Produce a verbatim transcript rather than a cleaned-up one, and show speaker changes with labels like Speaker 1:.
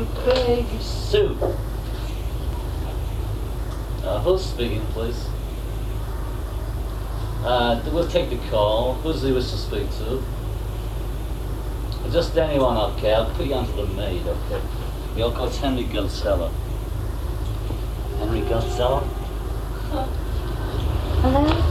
Speaker 1: big suit. Uh, who's speaking, please? Uh, we'll take the call. Who's he wish to speak to? Just anyone, okay. I'll put you onto the maid, okay? You'll go to Henry Gilsella. Henry Gilsella?
Speaker 2: Hello?